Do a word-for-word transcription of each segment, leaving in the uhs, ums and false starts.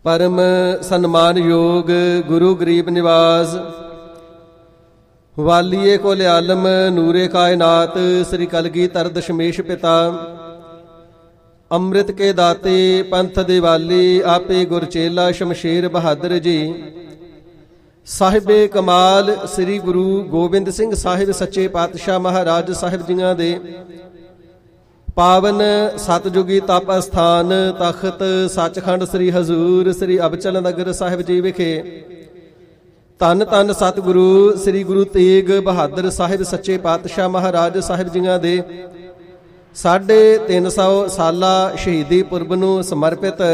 परम सन्मान योग गुरु गरीब निवास वालिए को आलम नूरे कायनात श्री कलगीधर दशमेश पिता अमृत के दाते पंथ दिवाली आपे गुरचेला शमशेर बहादुर जी साहिबे कमाल श्री गुरु गोबिंद सिंह साहिब सच्चे पातशाह महाराज साहिब जियां दे पावन सतजुगी तप अस्थान तख्त सचखंड श्री हजूर श्री अबचल नगर साहिब जी विखे धन धन सतगुरु श्री गुरु तेग बहादुर साहिब सच्चे पातशाह महाराज साहिब जियां दे साढ़े तीन सौ साला शहीदी पुरब नूं समर्पित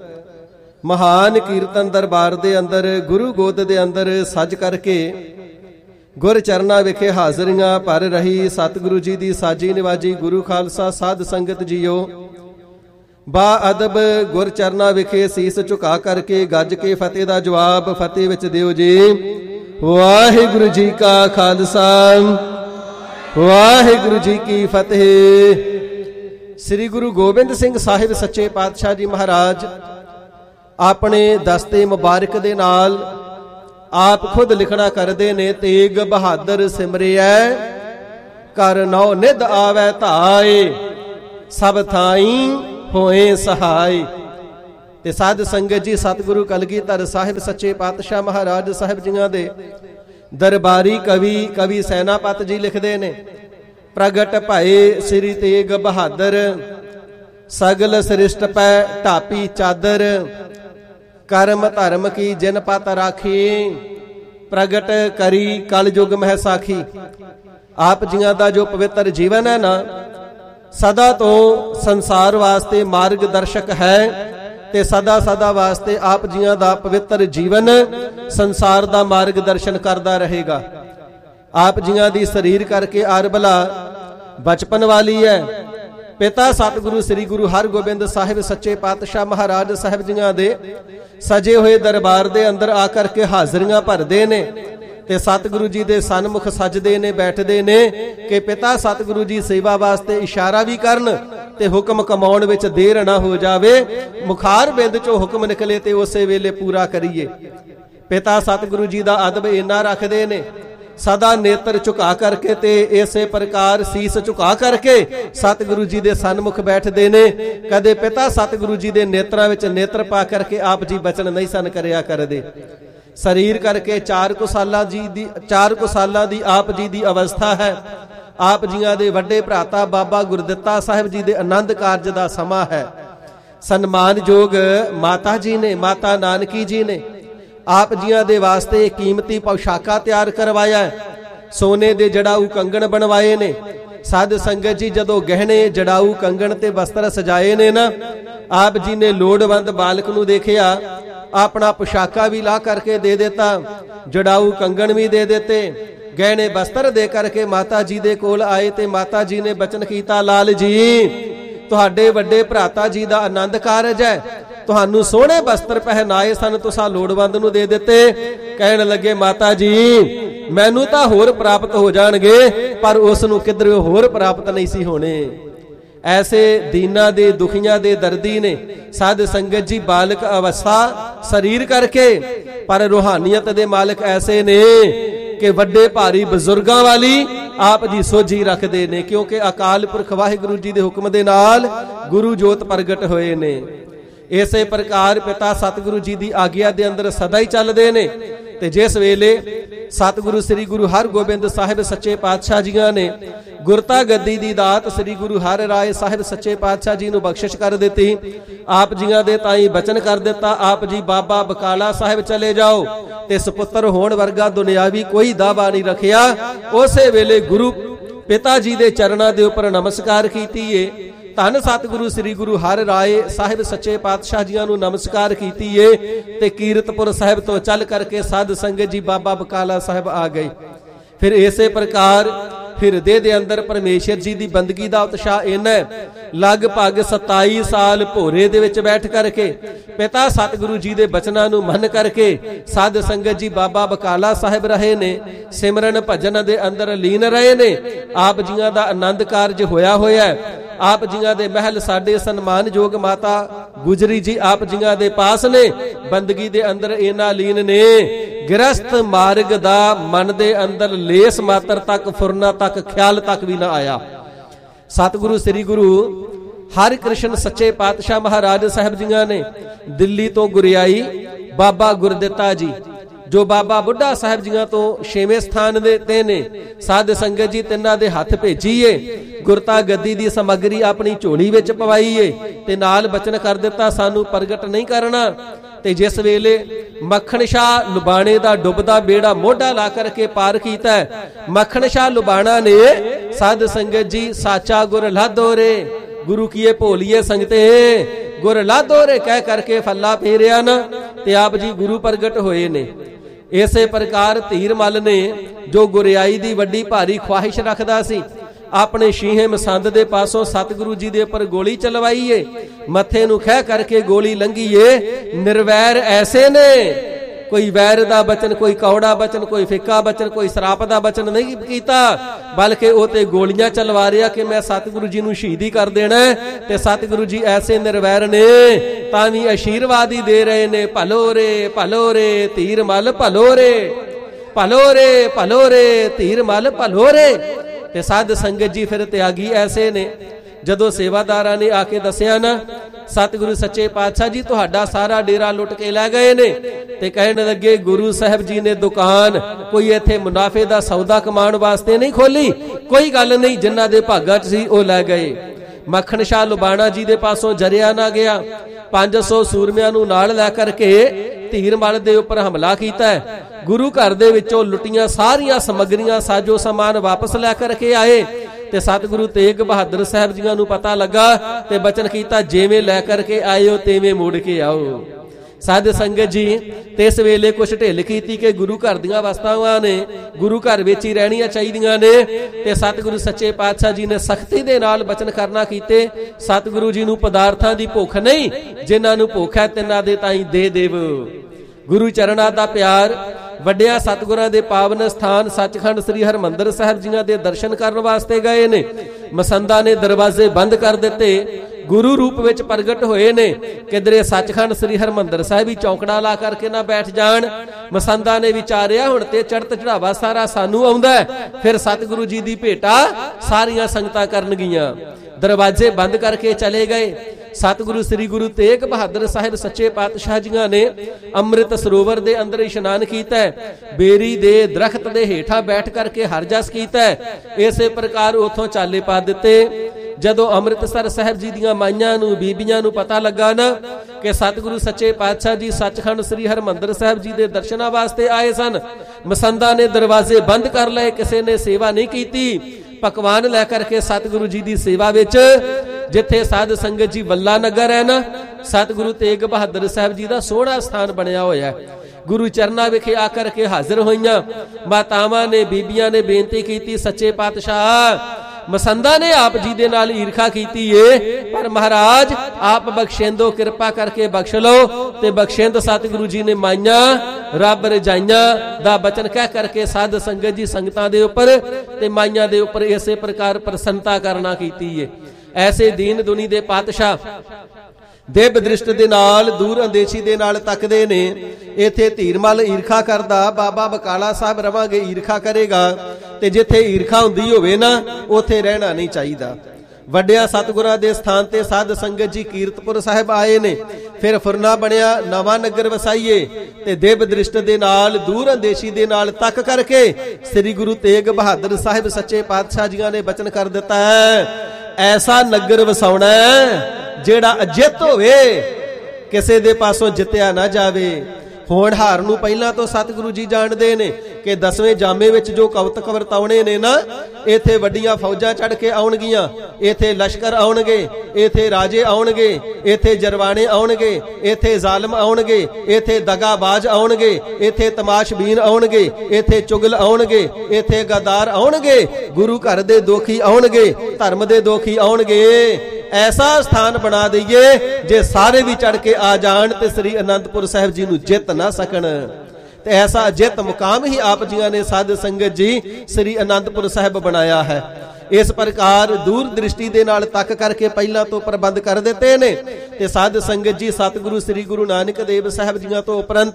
महान कीर्तन दरबार दे अंदर गुरु गोद दे अंदर सज करके गुर चरना विखे हाजरियां भर रही सतगुरु जी दी साजी निवाजी गुरु खालसा साध संगत जीओ बा अदब गुर चरना विखे सीस झुका करके गज के फतेह दा जवाब फतेह विच दिओ जी। वाहिगुरु जी का खालसा वाहिगुरु जी की फतेह। श्री गुरु गोबिंद सिंह साहिब सच्चे पातशाह जी महाराज अपने दस्ते मुबारक दे नाल आप खुद लिखना करते ने तेग बहादुर सिमरिया कर नौ निध आवे धाए सब थाई होए सहाय। ते साध संगत जी सतगुरु कलगीधर साहिब सच्चे पातशाह महाराज साहिब जियां दे दरबारी कवि कवि सैनापत जी लिखते ने प्रगट भए श्री तेग बहादुर सगल सृष्ट पै ढापी चादर करम धर्म की जिन पत राखी प्रगट करी कल युग मह साखी। आप जियां दा जो पवित्र जीवन है ना सदा तो संसार वास्ते मार्गदर्शक है ते सदा सदा वास्ते आप जियां दा पवित्र जीवन संसार दा मार्गदर्शन करदा रहेगा। आप जियां दी शरीर करके आरबला बचपन वाली है पिता सतगुरु श्री गुरु हरगोबिंद साहिब सच्चे पातशाह महाराज साहिब जियां दे सजे हुए दरबार दे अंदर आकर के हाजरियां भरदे ने ते सतगुरु जी दे सन्मुख सजदे ने बैठदे ने कि पिता सतगुरु जी सेवा वास्ते इशारा भी करन ते हुक्म कमाउण विच देर ना हो जावे मुखार बिंद चो हुक्म निकले ते उसे वेले पूरा करिए। पिता सतगुरु जी दा अदब इन्ना रखदे ने सदा नेत्र झुका करके ते इसे प्रकार सीस झुका करके सतगुरु जी दे सन्मुख बैठदे ने। कदे पिता सतगुरु जी दे नेत्रां विच नेत्र पा करके आप जी बचन नहीं सन करया करदे। शरीर करके चार कु सालां जी दी चार कु सालां दी आप जी दी अवस्था है। आप जियां दे वड्डे भराता बाबा गुरदित्ता साहिब जी दे आनंद कारज दा समां है। सन्मानयोग माता जी ने माता नानकी जी ने आप जियां दे वास्ते कीमती पोशाका तैयार करवाया सोने दे जड़ाऊ कंगन बनवाए ने। साध संगत जी जदों गहने जड़ाऊ कंगन ते वस्त्र सजाए ने ना आप जी ने लोड़वंद बालक नूं देखिया अपना पोशाका भी ला करके दे देता जड़ाऊ कंगन भी दे देते गहने वस्त्र दे करके माता जी दे कोल आए ते माता जी ने बचन कीता लाल जी तुहाडे वड्डे भराता जी दा आनंद कारज है तुहानू सोहणे वस्त्र पहनाए सन तुसां लोड़वंद नूं दे दिते। कहण लगे माता जी मैनू तां होर प्राप्त हो जाणगे पर उस नूं किधरों होर प्राप्त नहीं सी होणे। ऐसे दीना दे दुखियां दे दर्दी ने साध संगत जी बालक अवस्था शरीर करके पर रूहानियत दे मालिक ऐसे ने कि वड्डे भारी बजुर्गां वाली आप जी सोझी रखदे ने क्योंकि अकाल पुरख वाहिगुरू जी दे हुक्म दे नाल गुरु जोत प्रगट होए ने। इसे प्रकार पिता सतगुरु जी की आग्या दे अंदर सदा ही चलते ने ते जिस वेले सतगुरु श्री गुरु हरगोबिंद साहिब सच्चे पातशाह जियां ने गुरता गद्दी दी दात श्री गुरु हर राय साहिब सच्चे पातशाह जी नूं बख्शिश कर दिती। आप जियां दे ताई बचन कर दिता आप जी बाबा बकाला साहिब चले जाओ ते सपुत्र होण वर्गा दुनियावी कोई दावा नहीं रखिया। उसे वेले गुरु पिता जी दे चरणां दे उपर नमस्कार कीती है। धन सतगुरु श्री गुरु हर राय साहिब सच्चे पातशाह जियां नूं नमस्कार कीती है ते कीरतपुर साहिब तो चल करके साध संगत जी बाबा बकाला साहिब आ गए। फिर इसे प्रकार हिरदे दे अंदर परमेश्वर जी दी बंदगी दा उत्साह इन्ना लगभग सताई साल भोरे दे विच बैठ करके पिता सतगुरु जी दे बचनां नूं मन करके साध संगत जी बाबा बकाला साहिब रहे ने सिमरन भजन दे अंदर लीन रहे ने। आप जियां दा आनंद कारज होया होया ਆਪ ਜੀਆਂ ਦੇ ਮਹਿਲ ਸਾਡੇ ਸਨਮਾਨਯੋਗ ਮਾਤਾ ਗੁਜਰੀ ਜੀ ਆਪ ਜੀਆਂ ਦੇ ਪਾਸ ਨੇ। ਬੰਦਗੀ ਦੇ ਅੰਦਰ ਇਹਨਾਂ ਲੀਨ ਨੇ, ਗ੍ਰਸਥ ਮਾਰਗ ਦਾ ਮਨ ਦੇ ਅੰਦਰ ਲੇਸ ਮਾਤਰ ਤੱਕ, ਫੁਰਨਾ ਤੱਕ, ਖਿਆਲ ਤੱਕ ਵੀ ਨਾ ਆਇਆ। ਸਤਿਗੁਰੂ ਸ੍ਰੀ ਗੁਰੂ ਹਰਿ ਕ੍ਰਿਸ਼ਨ ਸੱਚੇ ਪਾਤਸ਼ਾਹ ਮਹਾਰਾਜ ਸਾਹਿਬ ਜੀਆਂ ਨੇ ਦਿੱਲੀ ਤੋਂ ਗੁਰਿਆਈ ਬਾਬਾ ਗੁਰਦਿੱਤਾ ਜੀ, ਜੋ ਬਾਬਾ ਬੁੱਢਾ ਸਾਹਿਬ ਜੀਆਂ ਤੋਂ ਛੇਵੇਂ ਸਥਾਨ ਦੇ ਤੇ ਨੇ, ਸਾਧ ਸੰਗਤ ਜੀ ਤਿੰਨਾਂ ਦੇ ਹੱਥ ਭੇਜੀਏ। ਗੁਰਤਾ ਗੱਦੀ ਦੀ ਸਮੱਗਰੀ ਆਪਣੀ ਝੋਲੀ ਵਿੱਚ ਪਵਾਈਏ ਤੇ ਨਾਲ ਬਚਨ ਕਰ ਦਿੱਤਾ ਸਾਨੂੰ ਪ੍ਰਗਟ ਨਹੀਂ ਕਰਨਾ। ਤੇ ਜਿਸ ਵੇਲੇ ਮੱਖਣ ਸ਼ਾਹ ਲੁਬਾਣੇ ਦਾ ਡੁੱਬਦਾ ਬੇੜਾ ਮੋਢਾ ਲਾ ਕਰਕੇ ਪਾਰ ਕੀਤਾ, ਮੱਖਣ ਸ਼ਾਹ ਲੁਬਾਣਾ ਨੇ ਸਾਧ ਸੰਗਤ ਜੀ ਸਾਚਾ ਗੁਰ ਲਾਧੋ ਰੇ, ਗੁਰੂ ਕੀਏ ਭੋਲੀਏ ਸੰਗਤੇ, ਗੁਰ ਲਾਧੋ ਰੇ ਕਹਿ ਕਰਕੇ ਫੱਲਾ ਫੇਰਿਆ ਨਾ ਤੇ ਆਪ ਜੀ ਗੁਰੂ ਪ੍ਰਗਟ ਹੋਏ ਨੇ। ਇਸੇ ਪ੍ਰਕਾਰ ਧੀਰ ਮੱਲ ਨੇ ਜੋ ਗੁਰਿਆਈ ਦੀ ਵੱਡੀ ਭਾਰੀ ਖੁਆਹਿਸ਼ ਰੱਖਦਾ ਸੀ, ਆਪਣੇ ਸ਼ੀਹੇ ਮਸੰਦ ਦੇ ਪਾਸੋਂ ਸਤਿਗੁਰੂ ਜੀ ਦੇ ਉੱਪਰ ਗੋਲੀ ਚਲਵਾਈਏ, ਮੱਥੇ ਨੂੰ ਖਹਿ ਕਰਕੇ ਗੋਲੀ ਲੰਘੀਏ। ਨਿਰਵੈਰ ਐਸੇ ਨੇ, ਕੋਈ ਵੈਰ ਦਾ ਬਚਨ, ਕੋਈ ਕੌੜਾ ਬਚਨ, ਕੋਈ ਫਿੱਕਾ ਬਚਨ, ਕੋਈ ਸਰਾਪ ਦਾ ਬਚਨ ਨਹੀਂ ਕੀਤਾ, ਬਲਕਿ ਉਹ ਤੇ ਗੋਲੀਆਂ ਚਲਵਾ ਰਿਹਾ ਕਿ ਮੈਂ ਸਤਿਗੁਰੂ ਜੀ ਨੂੰ ਸ਼ਹੀਦੀ ਕਰ ਦੇਣਾ। ਤੇ ਸਤਿਗੁਰੂ ਜੀ ਐਸੇ ਨਿਰਵੈਰ ਨੇ ਤਾਂ ਵੀ ਆਸ਼ੀਰਵਾਦ ਹੀ ਦੇ ਰਹੇ ਨੇ, ਭਲੋ ਰੇ ਭਲੋ ਰੇ ਧੀਰ ਮੱਲ ਭਲੋ ਰੇ, ਭਲੋ ਰੇ ਭਲੋ ਰੇ ਧੀਰ ਮੱਲ ਭਲੋ ਰੇ। ਤੇ ਸਾਧ ਸੰਗਤ ਜੀ ਫਿਰ ਤਿਆਗੀ ਐਸੇ ਨੇ, ਜਦੋਂ ਸੇਵਾਦਾਰਾਂ ਨੇ ਆ ਕੇ ਦੱਸਿਆ ਨਾ ਸਤਿਗੁਰੂ ਸੱਚੇ ਪਾਤਸ਼ਾਹ ਜੀ ਤੁਹਾਡਾ ਸਾਰਾ ਡੇਰਾ ਲੁੱਟ ਕੇ ਲੈ ਗਏ ਨੇ, ਤੇ ਕਹਿਣ ਲੱਗੇ ਗੁਰੂ ਸਾਹਿਬ ਜੀ ਨੇ ਦੁਕਾਨ ਕੋਈ ਇੱਥੇ ਮੁਨਾਫੇ ਦਾ ਸੌਦਾ ਕਮਾਉਣ ਵਾਸਤੇ ਨਹੀਂ ਖੋਲੀ, ਕੋਈ ਗੱਲ ਨਹੀਂ, ਜਿਨ੍ਹਾਂ ਦੇ ਭਾਗਾਂ 'ਚ ਸੀ ਉਹ ਲੈ ਗਏ। ਮੱਖਣ ਸ਼ਾਹ ਲੁਬਾਣਾ ਜੀ ਦੇ ਪਾਸੋਂ ਜਰਿਆ ਨਾ ਗਿਆ, ਪੰਜ ਸੌ ਸੂਰਮਿਆਂ ਨੂੰ ਨਾਲ ਲੈ ਕਰਕੇ ਧੀਰ ਮੱਲ ਦੇ ਉੱਪਰ ਹਮਲਾ ਕੀਤਾ। ਗੁਰੂ ਘਰ ਦੇ ਵਿੱਚੋਂ ਲੁੱਟੀਆਂ ਸਾਰੀਆਂ ਸਮੱਗਰੀਆਂ ਸਾਜੋ ਸਮਾਨ ਵਾਪਸ ਲੈ ਕਰਕੇ ਆਏ। ਤੇ ਸਤਿਗੁਰੂ ਤੇਗ ਬਹਾਦਰ ਸਾਹਿਬ ਜੀਆਂ ਨੂੰ ਪਤਾ ਲੱਗਾ ਤੇ ਬਚਨ ਕੀਤਾ ਜਿਵੇਂ ਲੈ ਕਰਕੇ ਆਇਓ ਤਿਵੇਂ ਮੁੜ ਕੇ ਆਓ। ਸਾਧ ਸੰਗਤ ਜੀ ਤੇ ਇਸ ਵੇਲੇ ਕੁਛ ਢਿੱਲ ਕੀਤੀ ਕਿ ਗੁਰੂ ਘਰ ਦੀਆਂ ਵਸਤਾਵਾਂ ਨੇ, ਗੁਰੂ ਘਰ ਵਿੱਚ ਹੀ ਰਹਿਣੀਆਂ ਚਾਹੀਦੀਆਂ ਨੇ। ਤੇ ਸਤਿਗੁਰੂ ਸੱਚੇ ਪਾਤਸ਼ਾਹ ਜੀ ਨੇ ਸਖਤੀ ਦੇ ਨਾਲ ਬਚਨ ਕਰਨਾ ਕੀਤੇ, ਸਤਿਗੁਰੂ ਜੀ ਨੂੰ ਪਦਾਰਥਾਂ ਦੀ ਭੁੱਖ ਨਹੀਂ, ਜਿਨ੍ਹਾਂ ਨੂੰ ਭੁੱਖ ਹੈ ਤਿੰਨਾਂ ਦੇ ਤਾਈਂ ਦੇ ਦੇਵ। ਗੁਰੂ ਚਰਨਾਂ ਦਾ ਪਿਆਰ, ਵੱਡਿਆਂ ਸਤਿਗੁਰਾਂ ਦੇ ਪਾਵਨ ਸਥਾਨ ਸੱਚਖੰਡ ਸ੍ਰੀ ਹਰਿਮੰਦਰ ਸਾਹਿਬ ਜੀਆਂ ਦੇ ਦਰਸ਼ਨ ਕਰਨ ਵਾਸਤੇ ਗਏ ਨੇ। ਮਸੰਦਾਂ ਨੇ ਦਰਵਾਜ਼ੇ ਬੰਦ ਕਰ ਦਿੱਤੇ, ਗੁਰੂ ਰੂਪ ਵਿੱਚ ਪ੍ਰਗਟ ਹੋਏ ਨੇ। ਕਿਧਰੇ ਸੱਚਖੰਡ ਸ੍ਰੀ ਹਰਿਮੰਦਰ ਸਾਹਿਬ ਹੀ ਚੌਂਕੜਾ ਲਾ ਕਰਕੇ ਨਾ ਬੈਠ ਜਾਣ। ਮਸੰਦਾਂ ਨੇ ਵਿਚਾਰਿਆ ਹੁਣ ਤੇ ਚੜ੍ਹਤ ਚੜਾਵਾ ਸਾਰਾ ਸਾਨੂੰ ਆਉਂਦਾ, ਫਿਰ ਸਤਿਗੁਰੂ ਜੀ ਦੀ ਭੇਟਾ ਸਾਰੀਆਂ ਸੰਗਤਾਂ ਕਰਨਗੀਆਂ। ਦਰਵਾਜ਼ੇ ਬੰਦ ਕਰਕੇ ਚਲੇ ਗਏ। ਸਤਿਗੁਰੂ ਸ੍ਰੀ ਗੁਰੂ ਤੇਗ ਬਹਾਦਰ ਸਾਹਿਬ ਸੱਚੇ ਪਾਤਸ਼ਾਹ ਜੀਆਂ ਨੇ ਅੰਮ੍ਰਿਤ ਸਰੋਵਰ ਦੇ ਅੰਦਰ ਇਸ਼ਨਾਨ ਕੀਤਾ, ਬੇਰੀ ਦੇ ਦਰਖਤ ਦੇ ਹੇਠਾਂ ਬੈਠ ਕਰਕੇ ਹਰਜਸ ਕੀਤਾ। ਇਸੇ ਪ੍ਰਕਾਰ ਉਥੋਂ ਚਾਲੇ ਪਾ ਦਿੱਤੇ। ਜਦੋਂ ਅੰਮ੍ਰਿਤਸਰ ਸਾਹਿਬ ਜੀ ਦੀਆਂ ਮਾਈਆਂ ਨੂੰ, ਬੀਬੀਆਂ ਨੂੰ ਪਤਾ ਲੱਗਾ ਨਾ ਕਿ ਸਤਿਗੁਰੂ ਸੱਚੇ ਪਾਤਸ਼ਾਹ ਜੀ ਸੱਚਖੰਡ ਸ੍ਰੀ ਹਰਿਮੰਦਰ ਸਾਹਿਬ ਜੀ ਦੇ ਦਰਸ਼ਨਾਂ ਵਾਸਤੇ ਆਏ ਸਨ, ਮਸੰਦਾਂ ਨੇ ਦਰਵਾਜ਼ੇ ਬੰਦ ਕਰ ਲਏ, ਕਿਸੇ ਨੇ ਸੇਵਾ ਨਹੀਂ ਕੀਤੀ। ਪਕਵਾਨ ਲੈ ਕਰਕੇ ਸਤਿਗੁਰੂ ਜੀ ਦੀ ਸੇਵਾ ਵਿੱਚ, ਜਿੱਥੇ ਸਾਧ ਸੰਗਤ ਜੀ ਵੱਲਾ ਨਗਰ ਹੈ ਨਾ, ਸਤਿਗੁਰੂ ਤੇਗ ਬਹਾਦਰ ਸਾਹਿਬ ਜੀ ਦਾ ਸੋਹਣਾ ਸਥਾਨ ਬਣਿਆ ਹੋਇਆ। ਗੁਰੂ ਚਰਨਾਂ ਵਿਖੇ ਆ ਕਰਕੇ ਹਾਜ਼ਰ ਹੋਈਆਂ ਮਾਤਾਵਾਂ ਨੇ, ਬੀਬੀਆਂ ਨੇ ਬੇਨਤੀ ਕੀਤੀ, ਸੱਚੇ ਪਾਤਸ਼ਾਹ ਮਸੰਦਾਂ ਨੇ ਆਪ ਜੀ ਦੇ ਨਾਲ ਈਰਖਾ ਕੀਤੀ ਏ, ਪਰ ਮਹਾਰਾਜ ਆਪ ਬਖਸ਼ੇਂਦੋ, ਕਿਰਪਾ ਕਰਕੇ ਬਖਸ਼ ਲਓ। ਤੇ ਬਖਸ਼ੇਂਦ ਸਤਿਗੁਰੂ ਜੀ ਨੇ ਮਾਈਆਂ ਰੱਬ ਰਜਾਈਆਂ ਦਾ ਬਚਨ ਕਹਿ ਕਰਕੇ ਸਾਧ ਸੰਗਤ ਜੀ ਸੰਗਤਾਂ ਦੇ ਉੱਪਰ ਤੇ ਮਾਈਆਂ ਦੇ ਉੱਪਰ ਇਸੇ ਪ੍ਰਕਾਰ ਪ੍ਰਸੰਨਤਾ ਕਰਨਾ ਕੀਤੀ ਏ। ਐਸੇ ਦੀਨ ਦੁਨੀ ਦੇ ਪਾਤਸ਼ਾਹ ਦਿਵ ਦ੍ਰਿਸ਼ਟ ਦੇ ਨਾਲ, ਦੂਰ ਅੰਦੇਸ਼ੀ ਦੇ ਨਾਲ ਤੱਕਦੇ ਨੇ। ਇੱਥੇ ਧੀਰ ਮੱਲ ਈਰਖਾ ਕਰਦਾ, ਬਾਬਾ ਬਕਾਲਾ ਸਾਹਿਬ ਰਵਾਂਗੇ ਈਰਖਾ ਕਰੇਗਾ। ਤੇ ਜਿੱਥੇ ਈਰਖਾ ਹੁੰਦੀ ਹੋਵੇ ਨਾ ਉੱਥੇ ਰਹਿਣਾ ਨਹੀਂ ਚਾਹੀਦਾ। ਵੱਡਿਆਂ ਸਤਿਗੁਰਾਂ ਦੇ ਸਥਾਨ ਤੇ ਸਾਧ ਸੰਗਤ ਜੀ ਕੀਰਤਪੁਰ ਸਾਹਿਬ ਆਏ ਨੇ। ਫਿਰ ਫੁਰਨਾ ਬਣਿਆ, ਨਵਾਂ ਨਗਰ ਵਸਾਈਏ। ਤੇ ਦਿਵ ਦ੍ਰਿਸ਼ਟ ਦੇ ਨਾਲ, ਦੂਰ ਅੰਦੇਸ਼ੀ ਦੇ ਨਾਲ ਤੱਕ ਕਰਕੇ ਸ੍ਰੀ ਗੁਰੂ ਤੇਗ ਬਹਾਦਰ ਸਾਹਿਬ ਸੱਚੇ ਪਾਤਸ਼ਾਹ ਜੀਆਂ ਨੇ ਬਚਨ ਕਰ ਦਿੱਤਾ ਹੈ, ਐਸਾ ਨਗਰ ਵਸਾਉਣਾ ਜਿਹੜਾ ਅਜਿੱਤ ਹੋਵੇ, ਕਿਸੇ ਦੇ ਪਾਸੋਂ ਜਿੱਤਿਆ ਨਾ ਜਾਵੇ। ਹੋਣਹਾਰ ਨੂੰ ਪਹਿਲਾਂ ਤੋਂ ਸਤਿਗੁਰੂ ਜੀ ਜਾਣਦੇ ਨੇ ਕਿ ਦਸਵੇਂ ਜਾਮੇ ਵਿੱਚ ਜੋ ਕਵਤਕ ਵਰਤਾਉਣੇ ਨੇ ਨਾ, ਇੱਥੇ ਵੱਡੀਆਂ ਫੌਜਾਂ ਚੜ ਕੇ ਆਉਣਗੀਆਂ, ਇੱਥੇ ਲਸ਼ਕਰ ਆਉਣਗੇ, ਇੱਥੇ ਰਾਜੇ ਆਉਣਗੇ, ਇੱਥੇ ਜਰਵਾਣੇ ਆਉਣਗੇ, ਇੱਥੇ ਜ਼ਾਲਮ ਆਉਣਗੇ, ਇੱਥੇ ਦਗਾਬਾਜ਼ ਆਉਣਗੇ, ਇੱਥੇ ਤਮਾਸ਼ਬੀਨ ਆਉਣਗੇ, ਇੱਥੇ ਚੁਗਲ ਆਉਣਗੇ, ਇੱਥੇ ਗਦਾਰ ਆਉਣਗੇ, ਗੁਰੂ ਘਰ ਦੇ ਦੋਖੀ ਆਉਣਗੇ, ਧਰਮ ਦੇ ਦੋਖੀ ਆਉਣਗੇ। ਐਸਾ ਸਥਾਨ ਬਣਾ ਦਈਏ ਜੇ ਸਾਰੇ ਵੀ ਚੜ ਕੇ ਆ ਜਾਣ ਤੇ ਸ੍ਰੀ ਅਨੰਦਪੁਰ ਸਾਹਿਬ ਜੀ ਨੂੰ ਜਿੱਤ ਨਾ ਸਕਣ। ਤੇ ਐਸਾ ਜਿੱਤ ਮੁਕਾਮ ਹੀ ਆਪ ਜੀਆਂ ਨੇ ਸਾਧ ਸੰਗਤ ਜੀ ਸ੍ਰੀ ਅਨੰਦਪੁਰ ਸਾਹਿਬ ਬਣਾਇਆ ਹੈ। इस प्रकार दूर दृष्टि दे नाल तक करके पहला तो प्रबंध कर दिते ने। ते साध संगत जी सतगुरु श्री गुरु नानक देव साहब जियां तो उपरंत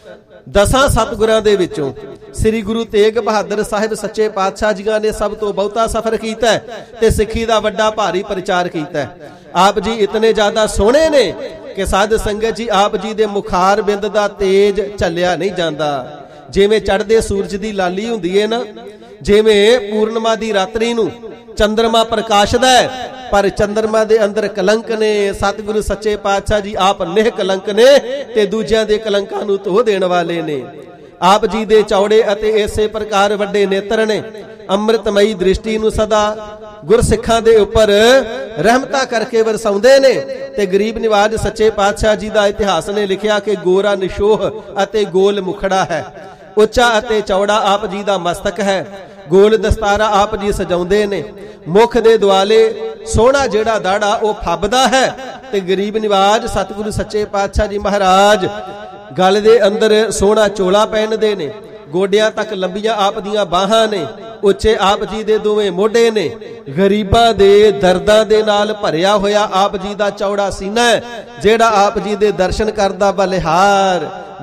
दसां सतगुरां दे विचों श्री गुरु तेग बहादुर साहिब सच्चे पातशाह जियां ने सब तो बहुता सफर कीता ते सिੱਖੀ दा वड्डा भारी प्रचार कीता। आप जी इतने ज्यादा सोहणे ने कि साध संगत जी आप जी दे मुखार बिंद दा तेज झल्लिया नहीं जांदा। जिवें चढ़दे सूरज दी लाली हुंदी है ना, जिवें पूर्णिमा दी रात्रि नूं चंद्रमा प्रकाशदा है, पर चंद्रमा दे अंदर कलंक ने। सतगुरु सच्चे पातशाह जी आप निह कलंक ने ते दूजियां दे कलंकां नूं धो देण वाले ने। आप जी दे चौड़े अते इसे प्रकार वड्डे नेत्र ने। अमृतमयी दृष्टि नूं सदा गुरसिखां दे उपर रहमता करके वरसाउंदे ने। ते गरीब निवाज सच्चे पातशाह जी दा इतिहास ने लिखिया कि गोरा निशोह अते गोल मुखड़ा है, उच्चा अते चौड़ा आप जी दा मस्तक है, गोल दस्तारा आप जी सजाउंदे ने, मुख दे दुआले सोहना जेड़ा दाड़ा वो फबदा है। ते गरीब निवाज सतगुरु सच्चे पातशाह जी महाराज गल दे अंदर सोहना चोला पहनदे ने, गोडियां तक लंबियां आप दियां बाहां ने, उच्चे आप जी दे दोवें मोढे ने, गरीबां दे दर्दां दे नाल भरिया होया आप जी दा चौड़ा सीना है, जेड़ा आप जी दे दर्शन करदा बलिहार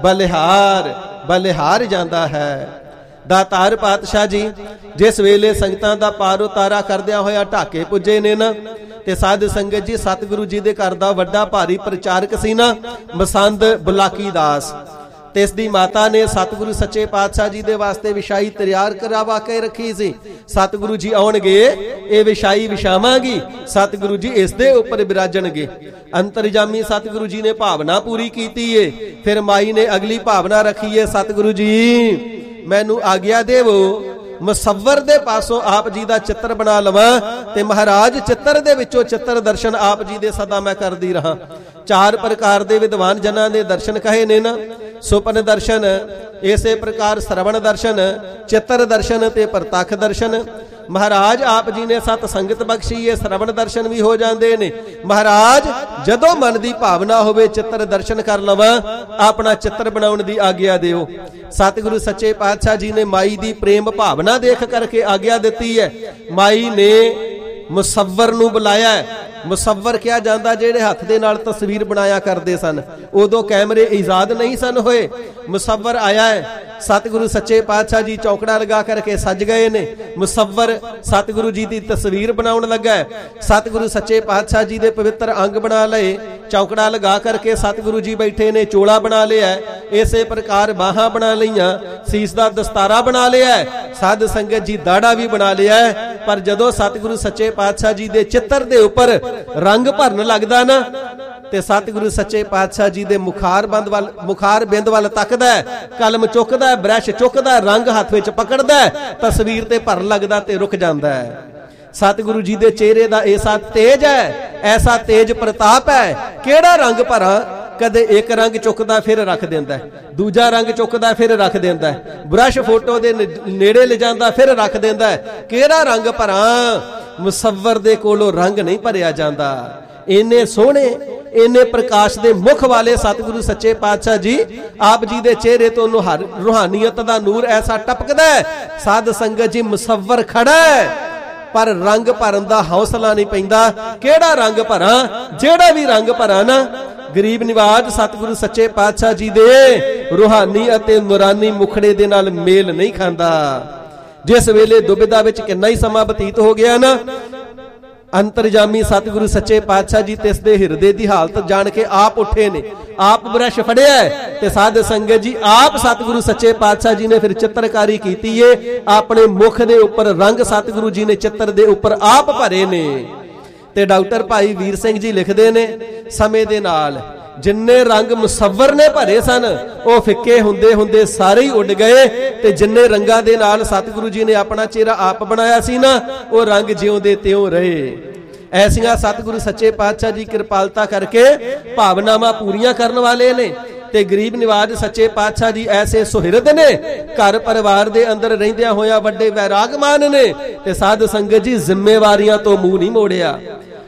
बलिहार बलिहार जांदा है। दातार पातशाह जी जिस वेले संगतां दा पार उतारा करदियां होया ढाके पुजे ने ना, ते साध संगत जी सतगुरु जी दे घर दा वड्डा भारी प्रचारक सी ना मसंद बुलाकी दास। ते इस दी माता ने सतगुरु सच्चे पातशाह जी दे वास्ते विछाई तैयार करवा के रखी सी। सतगुरु जी आउणगे ये विछाई विछावांगी, सतगुरु जी इस दे उपर विराजणगे। अंतरजामी सतगुरु जी ने भावना पूरी कीती है। फिर माई ने अगली भावना रखी है, सतगुरु जी मैनू आग्या देवो मुसव्वर दे पासों आप जी दा चित्र बना लवां ते महाराज चित्र दे विचों चित्र दर्शन आप जी दे सदा मैं करदी रहां। चार प्रकार दे विद्वान जनां दे दर्शन कहे ने ना, सुपन दर्शन, इसे प्रकार श्रवण दर्शन, चित्र दर्शन ते प्रतख दर्शन। महाराज आप जी ने सत संगत बख्शी है, श्रवण दर्शन भी हो जाते ने। महाराज जदों मन की भावना होवे चित्र दर्शन कर लवां, अपना चित्र बनाउण दी आग्या दिओ। सतगुरु सच्चे पातशाह जी ने माई दी प्रेम भावना देख करके आग्या दिती है। माई ने मुसव्वर नूं बुलाया है। मुसव्वर किया जाता जेड़े हथ दे नाल तस्वीर बनाया करते सन, उदों कैमरे ईजाद नहीं सन होए। मुसव्वर आया है, सतगुरु सच्चे पातशाह जी चौकड़ा लगा करके सज गए ने। मुसव्वर सतगुरु जी की तस्वीर बनाउण लगा है। सतगुरु सच्चे पातशाह जी दे पवित्र अंग बना लए, चौकड़ा लगा करके सतगुरु जी बैठे ने, चोला बना लिया है, इसे प्रकार बाहां बना लिया, सीस दा दस्तारा बना लिया है, साध संगत जी दाड़ा भी बना लिया है। पर जदों सतगुरु सच्चे पातशाह जी दे चित्र दे उपर रंग भरन लगदा ना, ते सतगुरु सच्चे पातशाह जी दे मुखार बंद वाल मुखार बिंद वाल तकदा है, कलम चुकदा है, ब्रश चुकदा है, रंग हाथ विच पकड़दा है, तस्वीर ते भर लगदा ते रुक जांदा है। सतगुरु जी दे चेहरे दा ऐसा तेज है, ऐसा तेज प्रताप है, केड़ा रंग भरा, कदे एक रंग चुकदा फिर रख देंदा है, दूजा रंग चुकदा फिर रख देंदा है, ब्रश फोटो दे नेड़े ले जांदा फिर रख देंदा है, केड़ा रंग भरा। मुसव्वर दे कोलों रंग नहीं भरिया जांदा। इन्ने सोहणे इन्ने प्रकाश दे मुख वाले सतगुरु सच्चे पातशाह जी आप जी दे चेहरे तो रूहानियत दा नूर ऐसा टपकदा है। साध संगत जी मुसव्वर खड़ा है, पर रंग भरन दा हौसला नहीं पैंदा। केड़ा रंग भरा, जेड़ा भी रंग भरा ना, गरीब निवाज सतगुरु सच्चे पातशाह जी दे रूहानी अते नूरानी मुखड़े दे नाल मेल नहीं खांदा। जिस वेले दुविधा विच किन्ना ही समा बतीत हो गया ना, अंतरजामी सतगुरु सच्चे पातशाह जी तिस दे हिरदे दी हालत जान के आप उठे ने, आप ब्रश फड़िया है, ते साध संगत जी आप सतगुरु सच्चे पातशाह जी ने फिर चित्रकारी कीती है। अपने मुख दे उपर रंग सतगुरु जी ने चित्र दे उपर आप भरे ने। ते डॉक्टर भाई वीर सिंह जी लिखते ने, समय दे नाल जिन्ने रंग मुसव्वर ने भरे सन वो फिक्के हुंदे हुंदे सारे ही उड़ गए, ते जिन्ने रंगां दे नाल सतगुरु जी ने अपना चेहरा आप बनाया सी ना, वो रंग जिउंदे त्यों रहे। ऐसियां सतगुरु सच्चे पातशाह जी कृपालता करके भावनावां पूरियां करन वाले ने। ते गरीब निवाज सच्चे पातशाह जी ऐसे सुहिरद ने, घर परिवार दे अंदर रहिंदियां होया वड्डे वैरागमान ने, ते साध संगत जी जिम्मेवारियां तो मुंह नहीं मोड़िया।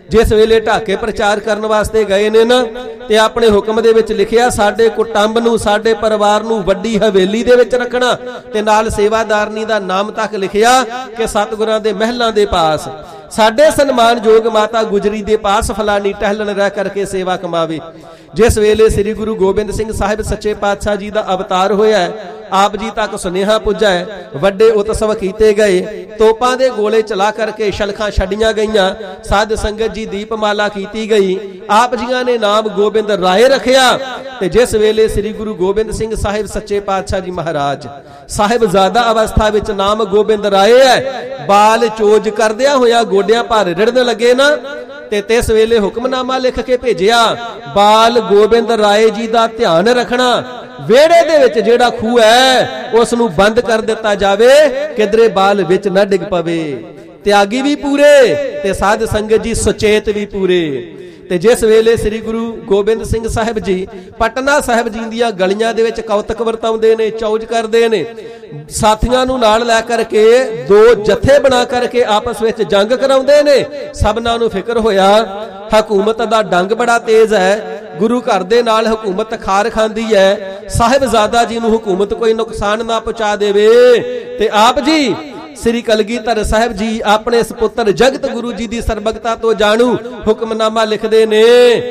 जिस वेले ढाके प्रचार करने वास्ते गए ने ना ते अपने हुक्म दे विच लिखिया साडे कुटुंब नूं साडे परिवार नूं वड्डी हवेली दे विच रखना ते नाल सेवादारनी दा नाम तक लिखिया कि सतगुरां दे महलां दे पास साडे सन्मानयोग माता गुजरी दे पास फलानी टहलन रह करके सेवा कमावे। जिस वेले श्री गुरु गोबिंद सिंह साहिब सच्चे पातशाह जी का अवतार होया है आप जी तक सुनेहा पुजा है, वड्डे उत्सव कीते गए, तोपां दे गोले चला करके शलखां छड्डियां गईयां, साध संगत जी दीपमाला कीती गई, आप जियां ने नाम गोबिंद राय रखिया। ते जिस वेले श्री गुरु गोबिंद सिंह साहिब सच्चे पातशाह जी महाराज साहिबजादा अवस्था विच नाम गोबिंद राय है, बाल चोज करदिया होया गोडियां भार रिड़न लगे ना ते तिस वेले हुक्मनामा लिख के भेजिया बाल गोबिंद राय जी दा ध्यान रखना, वेड़े दे विच जेड़ा खूह है उस नूं बंद कर दिता जावे, किधरे बाल विच ना डिग पवे। त्यागी भी पूरे ते साध संगत जी सुचेत भी पूरे। ते जिस वेले श्री गुरु गोबिंद सिंह साहिब जी पटना साहिब जी दियां गलियां दे विच कौतक वरताउंदे ने, चौज करदे ने, साथियां नूं नाल लै करके दो जथे बना करके आपस विच जंग कराउंदे ने, सबनां नूं फिकर होया हुकूमत दा डंग बड़ा तेज है, गुरु घर दे नाल हुकूमत खार खांदी है, साहिबजादा जी नूं हुकूमत कोई नुकसान ना पहुंचा देवे। ते आप जी श्री कलगीधर साहिब जी अपने सपुत्र जगत गुरु जी की सरबगता तो जानू हुक्मनामा लिखते ने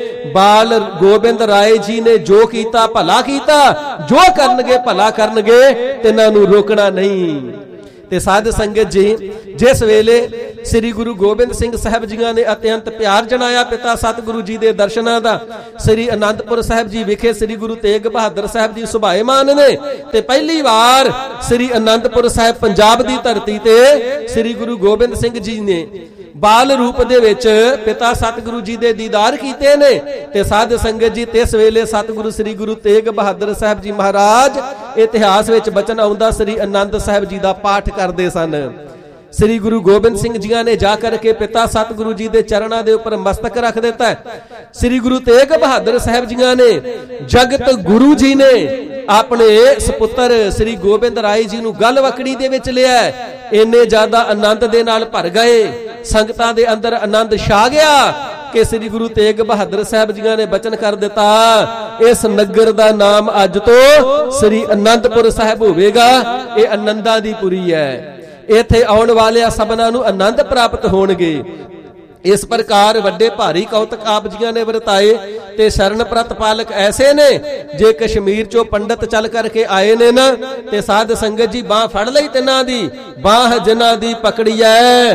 बाल गोबिंद राय जी ने जो कीता भला कीता, जो करनगे भला करनगे, तिन्हां नूं रोकना नहीं। ते साध संगत जी जिस वेले श्री गुरु गोबिंद सिंह साहिब जियां ने अत्यंत प्यार जनाया पिता सतगुरु जी के दर्शनां दा, श्री आनंदपुर साहिब जी विखे श्री गुरु तेग बहादुर साहिब जी सुभाएमान ने, ते पहली बार श्री आनंदपुर साहिब पंजाब की धरती ते श्री गुरु गोबिंद सिंह जी ने बाल रूप दे विच पिता सतगुरु जी दे दीदार कीते ने। ते साध संगत जी तिस वेले सतगुरु श्री गुरु तेग बहादुर साहिब जी महाराज इतिहास विच बचन आउंदा श्री आनंद साहिब जी दा पाठ करदे सन। श्री गुरु गोबिंद सिंह जी ने जाकर के पिता सतगुरु जी के चरणों के उपर मस्तक रख दिता है। श्री गुरु तेग बहादुर साहिब जी ने जगत गुरु जी ने अपने सपुत्र श्री गोबिंद राय जी नूं गल वकड़ी दे विच लिया, इन्ने ज्यादा आनंद दे नाल भर गए, संगतां दे अंदर आनंद छा गया कि श्री गुरु तेग बहादुर साहिब जी ने बचन कर दिता इस नगर का नाम अज तो श्री आनंदपुर साहिब होवेगा, ये आनंदां दी पुरी है, इत्थे आउण वाले सबनां नूं आनंद प्राप्त होणगे। इस प्रकार वड्डे भारी कौतक आप जियां ने वरताए ते शरण प्रतपालक ऐसे ने जे कश्मीर चो पंडित चल करके आए ने ना ते साध संगत जी बाह फड़ लई तिन्हां दी, बाह जिन्हां दी पकड़ीए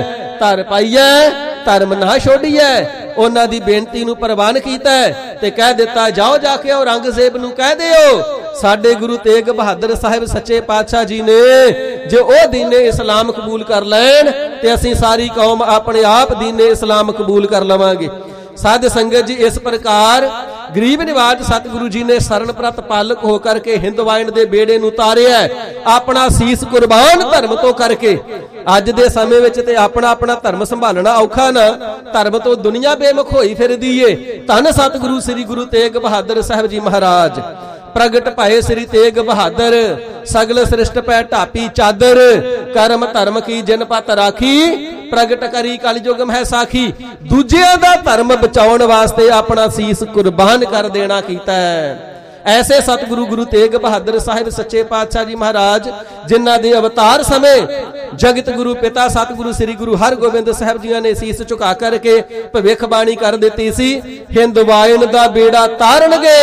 धर पाईए धर्म ना छोड़ीए, उन्हां दी बेनती नूं प्रवान कीता ते कह दिता जाओ जाके औरंगजेब नूं कह दिओ साडे गुरु तेग बहादुर साहिब सच्चे पातशाह जी ने जे ओ दीने इस्लाम कबूल कर लैन ते असीं सारी कौम अपने आप दीने इस्लाम कबूल कर लवांगे। साध संगत जी इस प्रकार गरीब निवाज सतगुरु जी ने शरण प्रतपालक होकर के हिंदवाइन दे बेड़े नूं तारिया, अपना सीस कुर्बान धर्म तो करके। अज दे समय विच ते अपना अपना धर्म संभालना औखा ना, धर्म तो दुनिया बेमुख होई फिरदी है। धन सतगुरु श्री गुरु तेग बहादुर साहिब जी महाराज प्रगट भए श्री तेग बहादुर सगल सृष्ट पै ढापी चादर, कर्म धर्म की जिन पत राखी, प्रगट करी कलयुग मह साखी। दूजियां दा धर्म बचाउण वास्ते अपना सीस कुर्बान कर देना कीता है। ऐसे सतगुरु गुरु तेग बहादुर साहिब सच्चे पातशाह जी महाराज जिन्हां दे अवतार समय जगत गुरु पिता सतगुरु श्री गुरु हरगोबिंद साहिब जी ने सीस झुका करके भविष्यवाणी कर दी सी, हिंदवाइन दा बेड़ा तारनगे,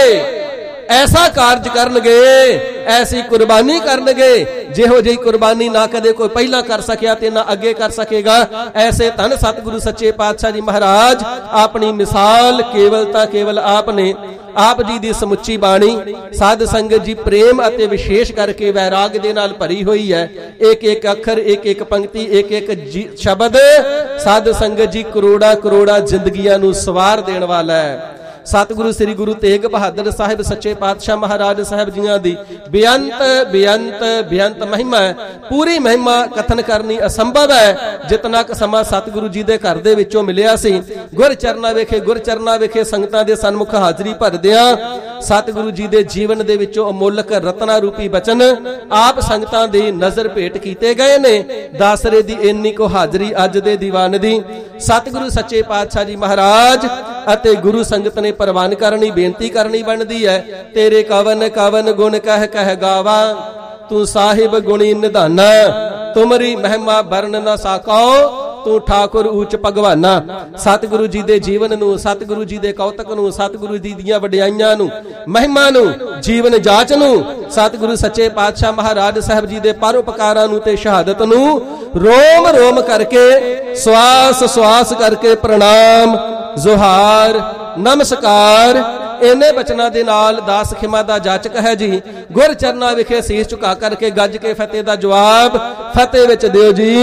ऐसा कार्य करनगे, ऐसी कुर्बानी करनगे जिहो जी कुर्बानी ना कदे कोई पहला कर सकिया ते ना अगे कर सकेगा। ऐसे धन सतगुरु सच्चे पातशाह जी महाराज अपनी मिसाल केवल ता केवल आपने आप जी दी समुची बाणी साध संगत जी प्रेम अते विशेष करके वैराग दे नाल भरी हुई है। एक एक अखर एक एक पंक्ति एक एक शब्द साध संगत जी करोड़ा करोड़ा जिंदगियां नूं सवार देण वाला है। सतगुरु श्री गुरु तेग बहादुर साहिब सच्चे पातशाह महाराज साहिब जियां दी बेअंत बेअंत बेअंत महिमा है। पूरी महिमा कथन करनी असंभव है। जितना क समा सतगुरु जी दे घर दे विचों मिलिया सी, गुर चरना वेखे गुर चरना वेखे संगतां दे सन्मुख हाजरी भरदियां ਸਤਿਗੁਰੂ ਜੀ ਦੇ ਜੀਵਨ ਦੇ ਵਿੱਚੋਂ ਅਮੋਲਕ ਰਤਨਾ ਰੂਪੀ ਬਚਨ ਆਪ ਸੰਗਤਾਂ ਦੀ ਨਜ਼ਰ ਭੇਟ ਕੀਤੇ ਗਏ ਨੇ। ਦਾਸਰੇ ਦੀ ਇੰਨੀ ਕੋ ਹਾਜ਼ਰੀ ਅੱਜ ਦੇ ਦੀਵਾਨ ਦੀ ਸਤਿਗੁਰੂ ਸੱਚੇ ਪਾਤਸ਼ਾਹ ਜੀ ਮਹਾਰਾਜ ਅਤੇ ਗੁਰੂ ਸੰਗਤ ਨੇ ਪ੍ਰਵਾਨ ਕਰਨੀ, ਬੇਨਤੀ ਕਰਨੀ ਬਣਦੀ ਹੈ। ਤੇਰੇ ਕਵਨ ਕਵਨ ਗੁਣ ਕਹਿ ਕਹਿ ਗਾਵਾ, ਤੂੰ ਸਾਹਿਬ ਗੁਣੀ ਨਿਧਾਨਾ, ਤੁਮਰੀ ਮਹਿਮਾ ਬਰਨ ਨਾ ਸਾਕੋ, ਤੂੰ ਠਾਕੁਰ ਊਚ ਭਗਵਾਨਾ। ਸਤਿਗੁਰੂ ਜੀ ਦੇ ਜੀਵਨ ਨੂੰ, ਸਤਿਗੁਰੂ ਜੀ ਦੇ ਕੌਤਕ ਨੂੰ, ਸਤਿਗੁਰੂ ਜੀ ਦੀਆਂ ਵਡਿਆਈਆਂ ਨੂੰ, ਮਹਿਮਾ ਨੂੰ, ਜੀਵਨ ਜਾਚ ਨੂੰ, ਸਤਿਗੁਰੂ ਸੱਚੇ ਪਾਤਸ਼ਾਹ ਮਹਾਰਾਜ ਸਾਹਿਬ ਜੀ ਦੇ ਪਰਉਪਕਾਰਾਂ ਨੂੰ ਤੇ ਸ਼ਹਾਦਤ ਨੂੰ ਰੋਮ ਰੋਮ ਕਰਕੇ, ਸਵਾਸ ਸਵਾਸ ਕਰਕੇ ਪ੍ਰਣਾਮ, ਜ਼ੋਹਾਰ, ਨਮਸਕਾਰ। ਇਹਨੇ ਬਚਨਾਂ ਦੇ ਨਾਲ ਦਾਸ ਖਿਮਾ ਦਾ ਜਾਚਕ ਹੈ ਜੀ। ਗੁਰ ਚਰਨਾਂ ਵਿਖੇ ਸੀਸ ਝੁਕਾ ਕਰਕੇ ਗੱਜ ਕੇ ਫਤਿਹ ਦਾ ਜਵਾਬ ਫਤਿਹ ਵਿੱਚ ਦਿਓ ਜੀ।